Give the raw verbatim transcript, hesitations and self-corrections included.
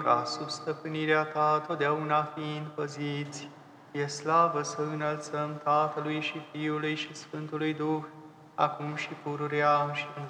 ca sub stăpânirea Ta totdeauna fiind păziți. E slavă să înălțăm Tatălui și Fiului și Sfântului Duh, acum și pururea și în